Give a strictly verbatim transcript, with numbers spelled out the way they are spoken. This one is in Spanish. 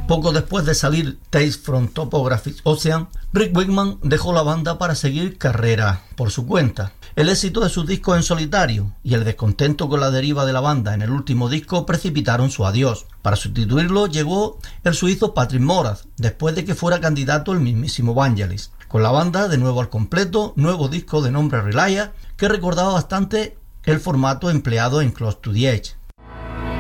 Poco después de salir Tales from Topographic Ocean, Rick Wakeman dejó la banda para seguir carrera por su cuenta. El éxito de sus discos en solitario y el descontento con la deriva de la banda en el último disco precipitaron su adiós. Para sustituirlo llegó el suizo Patrick Moraz, después de que fuera candidato el mismísimo Vangelis. Con la banda de nuevo al completo, nuevo disco de nombre Relaya, que recordaba bastante el formato empleado en Close to the Edge.